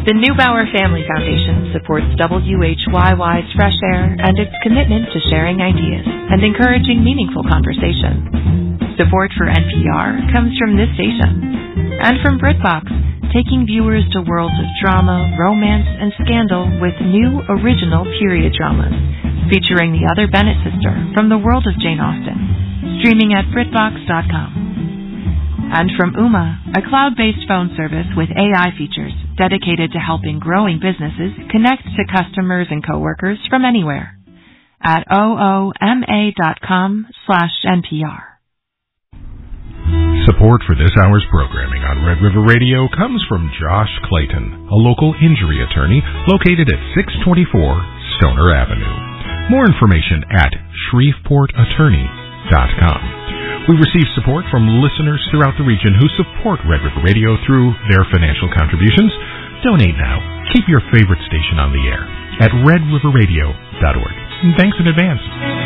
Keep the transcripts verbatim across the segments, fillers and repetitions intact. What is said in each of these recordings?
The Neubauer Family Foundation supports W H Y Y's Fresh Air and its commitment to sharing ideas and encouraging meaningful conversation. Support for N P R comes from this station and from BritBox, taking viewers to worlds of drama, romance, and scandal with new original period dramas featuring the other Bennett sister from the world of Jane Austen, streaming at BritBox dot com. And from Ooma, a cloud-based phone service with A I features dedicated to helping growing businesses connect to customers and coworkers from anywhere at ooma dot com slash N P R. Support for this hour's programming on Red River Radio comes from Josh Clayton, a local injury attorney located at six twenty-four Stoner Avenue. More information at shreveport attorney dot com. We receive support from listeners throughout the region who support Red River Radio through their financial contributions. Donate now. Keep your favorite station on the air at red river radio dot org. Thanks in advance.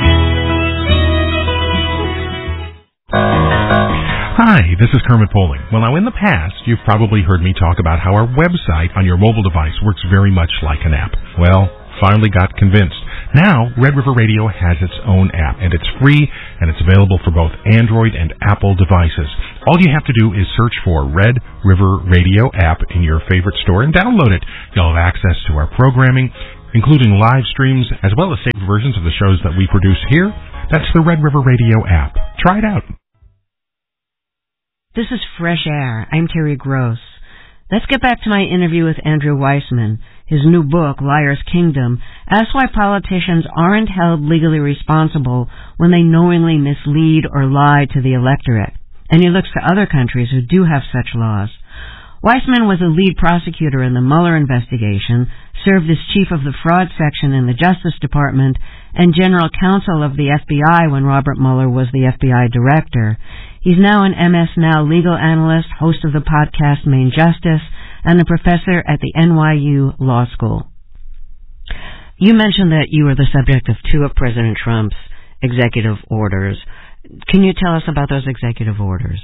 Hi, this is Kermit Poling. Well, now in the past, you've probably heard me talk about how our website on your mobile device works very much like an app. Well, finally got convinced. Now, Red River Radio has its own app, and it's free, and it's available for both Android and Apple devices. All you have to do is search for Red River Radio app in your favorite store and download it. You'll have access to our programming, including live streams, as well as saved versions of the shows that we produce here. That's the Red River Radio app. Try it out. This is Fresh Air. I'm Terry Gross. Let's get back to my interview with Andrew Weissmann. His new book, Liar's Kingdom, asks why politicians aren't held legally responsible when they knowingly mislead or lie to the electorate. And he looks to other countries who do have such laws. Weissmann was a lead prosecutor in the Mueller investigation, served as chief of the fraud section in the Justice Department, and general counsel of the F B I when Robert Mueller was the F B I director. He's now an M S Now legal analyst, host of the podcast Main Justice, and a professor at the N Y U Law School. You mentioned that you were the subject of two of President Trump's executive orders. Can you tell us about those executive orders?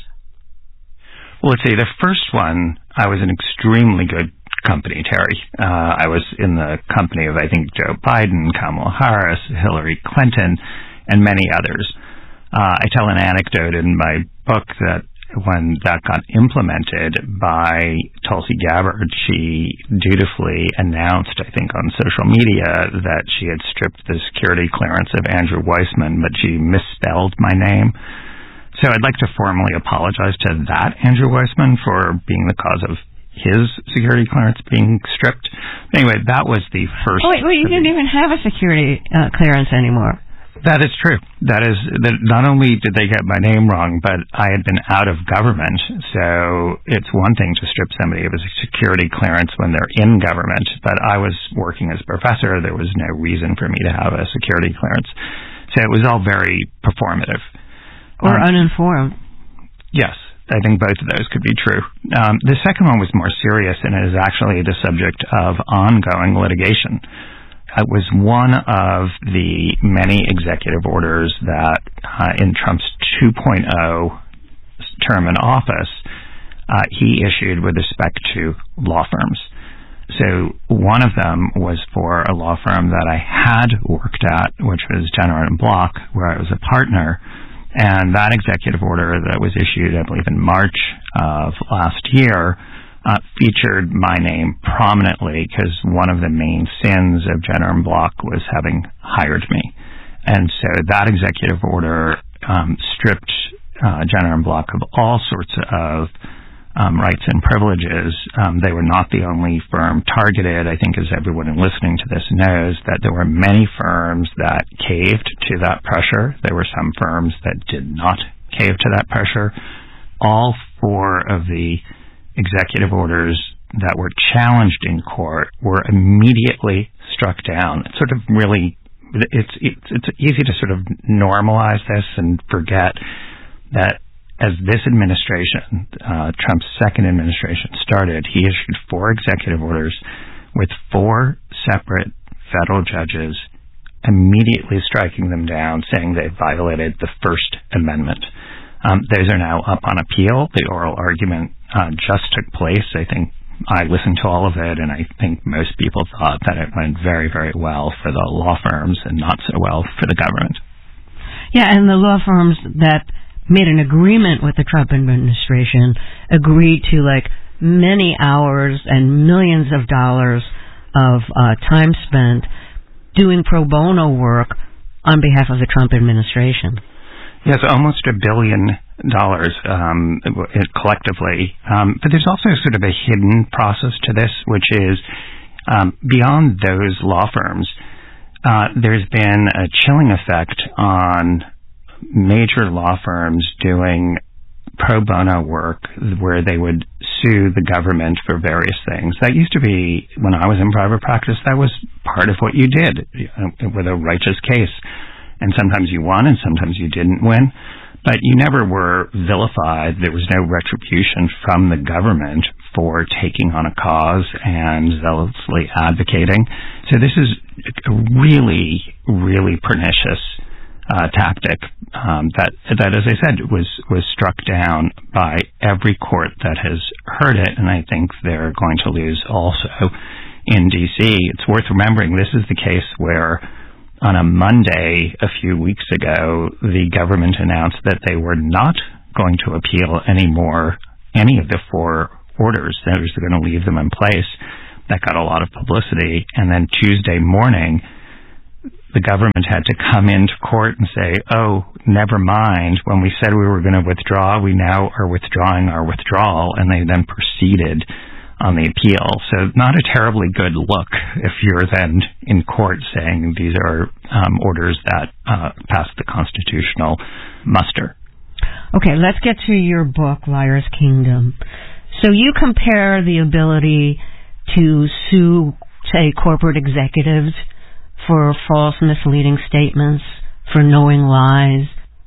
Well, let's see. The first one, I was in extremely good company, Terry. Uh, I was in the company of, I think, Joe Biden, Kamala Harris, Hillary Clinton, and many others. Uh, I tell an anecdote in my book that when that got implemented by Tulsi Gabbard, she dutifully announced, I think, on social media that she had stripped the security clearance of Andrew Weissmann, but she misspelled my name. So I'd like to formally apologize to that Andrew Weissmann for being the cause of his security clearance being stripped. Anyway, that was the first... Oh, wait, wait, you didn't even have a security uh, clearance anymore. That is true. That is, that not only did they get my name wrong, but I had been out of government, so it's one thing to strip somebody of a security clearance when they're in government, but I was working as a professor. There was no reason for me to have a security clearance. So it was all very performative. Or um, uninformed. Yes, I think both of those could be true. Um, the second one was more serious, and it is actually the subject of ongoing litigation. It was one of the many executive orders that uh, in Trump's two point oh term in office, uh, he issued with respect to law firms. So one of them was for a law firm that I had worked at, which was Jenner and Block, where I was a partner. And that executive order that was issued, I believe, in March of last year, Uh, featured my name prominently because one of the main sins of Jenner and Block was having hired me. And so that executive order um, stripped uh, Jenner and Block of all sorts of um, rights and privileges. Um, they were not the only firm targeted. I think as everyone listening to this knows that there were many firms that caved to that pressure. There were some firms that did not cave to that pressure. All four of the executive orders that were challenged in court were immediately struck down. It's sort of really, it's, it's, it's easy to sort of normalize this and forget that as this administration, uh, Trump's second administration started, he issued four executive orders with four separate federal judges immediately striking them down, saying they violated the First Amendment. Um, those are now up on appeal. The oral argument uh, just took place, I think, I listened to all of it, and I think most people thought that it went very, very well for the law firms and not so well for the government. Yeah, and the law firms that made an agreement with the Trump administration agreed to like many hours and millions of dollars of uh, time spent doing pro bono work on behalf of the Trump administration. Yes, almost a billion dollars um, collectively. Um, but there's also sort of a hidden process to this, which is um, beyond those law firms, uh, there's been a chilling effect on major law firms doing pro bono work where they would sue the government for various things. That used to be, when I was in private practice, that was part of what you did with a righteous case. And sometimes you won and sometimes you didn't win. But you never were vilified. There was no retribution from the government for taking on a cause and zealously advocating. So this is a really, really pernicious uh, tactic um, that, that, as I said, was, was struck down by every court that has heard it, and I think they're going to lose also in D C. It's worth remembering this is the case where on a Monday a few weeks ago, the government announced that they were not going to appeal anymore any of the four orders. They were going to leave them in place. That got a lot of publicity. And then Tuesday morning, the government had to come into court and say, oh, never mind. When we said we were going to withdraw, we now are withdrawing our withdrawal. And they then proceeded on the appeal. So not a terribly good look if you're then in court saying these are um, orders that uh, pass the constitutional muster. Okay, let's get to your book, Liar's Kingdom. So you compare the ability to sue, say, corporate executives for false, misleading statements, for knowing lies,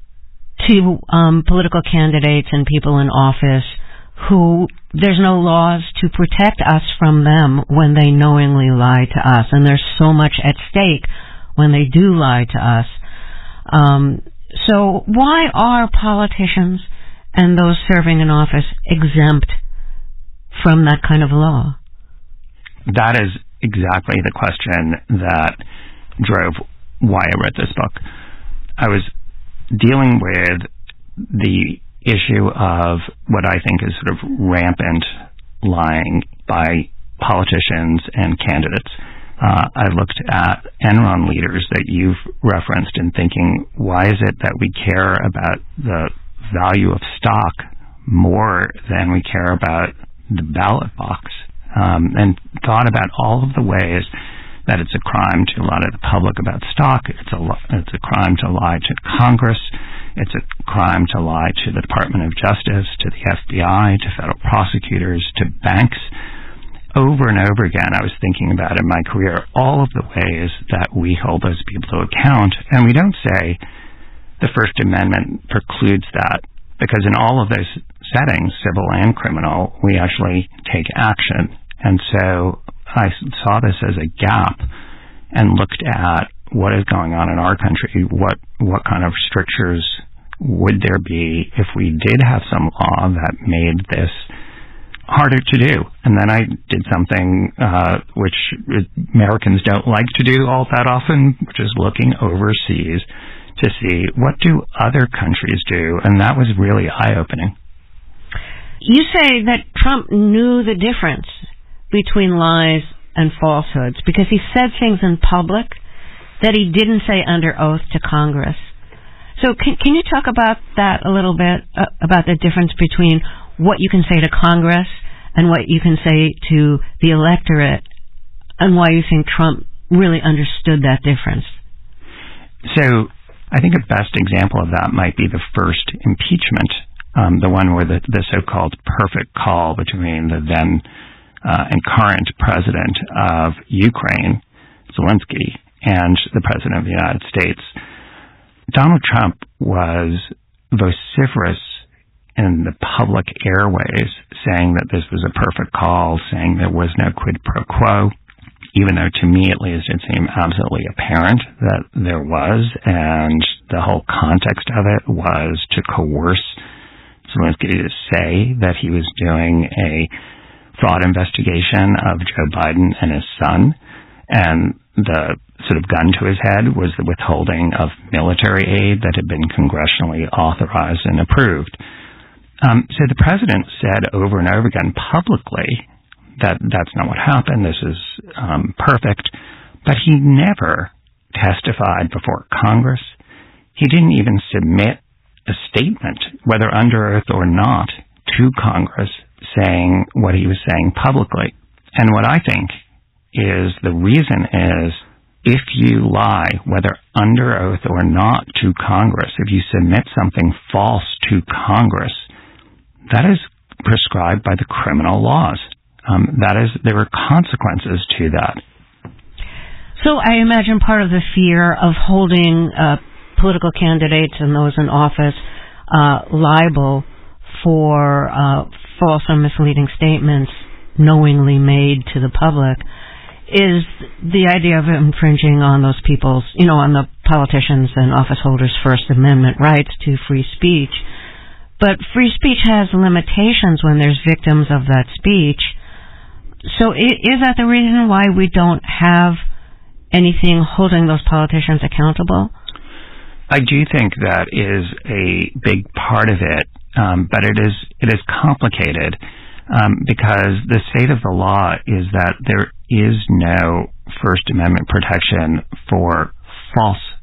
to um, political candidates and people in office who there's no laws to protect us from them when they knowingly lie to us. And there's so much at stake when they do lie to us. Um, so why are politicians and those serving in office exempt from that kind of law? That is exactly the question that drove why I wrote this book. I was dealing with the issue of what I think is sort of rampant lying by politicians and candidates. Uh, I looked at Enron leaders that you've referenced and thinking, why is it that we care about the value of stock more than we care about the ballot box? Um, and thought about all of the ways that it's a crime to lie to the public about stock. It's a, it's a crime to lie to Congress. It's a crime to lie to the Department of Justice, to the F B I, to federal prosecutors, to banks. Over and over again, I was thinking about in my career all of the ways that we hold those people to account. And we don't say the First Amendment precludes that, because in all of those settings, civil and criminal, we actually take action. And so I saw this as a gap and looked at what is going on in our country, what what kind of strictures would there be if we did have some law that made this harder to do. And then I did something uh, which Americans don't like to do all that often, which is looking overseas to see what do other countries do, and that was really eye-opening. You say that Trump knew the difference between lies and falsehoods because he said things in public that he didn't say under oath to Congress. So can, can you talk about that a little bit, uh, about the difference between what you can say to Congress and what you can say to the electorate, and why you think Trump really understood that difference? So I think a best example of that might be the first impeachment, um, the one where the, the so-called perfect call between the then uh, and current president of Ukraine, Zelensky, and the president of the United States. Donald Trump was vociferous in the public airways, saying that this was a perfect call, saying there was no quid pro quo, even though to me at least it seemed absolutely apparent that there was, and the whole context of it was to coerce Zelensky to say that he was doing a fraud investigation of Joe Biden and his son, and the sort of gun to his head was the withholding of military aid that had been congressionally authorized and approved. Um, so the president said over and over again publicly that that's not what happened, this is um, perfect, but he never testified before Congress. He didn't even submit a statement, whether under oath or not, to Congress saying what he was saying publicly. And what I think is the reason is if you lie, whether under oath or not, to Congress, if you submit something false to Congress, that is prescribed by the criminal laws. Um, that is, there are consequences to that. So I imagine part of the fear of holding uh, political candidates and those in office uh, liable for uh, false or misleading statements knowingly made to the public is the idea of infringing on those people's, you know, on the politicians' and office holders' First Amendment rights to free speech. But free speech has limitations when there's victims of that speech. So is that the reason why we don't have anything holding those politicians accountable? I do think that is a big part of it, um, but it is it is complicated um, because the state of the law is that there is no First Amendment protection for false